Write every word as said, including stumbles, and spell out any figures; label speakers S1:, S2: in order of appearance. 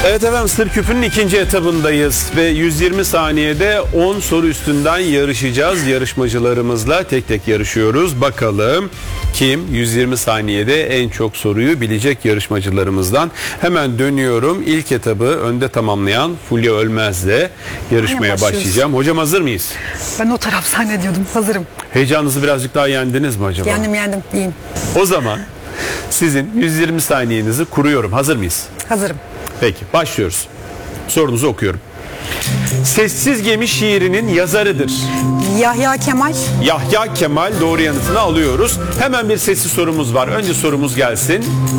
S1: Evet efendim, Sır Küpü'nün ikinci etabındayız ve yüz yirmi saniyede on soru üstünden yarışacağız. Yarışmacılarımızla tek tek yarışıyoruz. Bakalım kim yüz yirmi saniyede en çok soruyu bilecek yarışmacılarımızdan. Hemen dönüyorum. İlk etabı önde tamamlayan Fulya Ölmez'le yarışmaya
S2: Aynen,
S1: başlayacağım. Hocam hazır mıyız?
S2: Ben o taraf zannediyordum. Hazırım.
S1: Heyecanınızı birazcık daha yendiniz mi acaba?
S2: Yendim yendim. İyiyim.
S1: O zaman sizin yüz yirmi saniyenizi kuruyorum. Hazır mıyız?
S2: Hazırım.
S1: Peki başlıyoruz. Sorunuzu okuyorum. Sessiz Gemi şiirinin yazarıdır.
S2: Yahya Kemal.
S1: Yahya Kemal, doğru yanıtını alıyoruz. Hemen bir sesli sorumuz var. Önce sorumuz gelsin.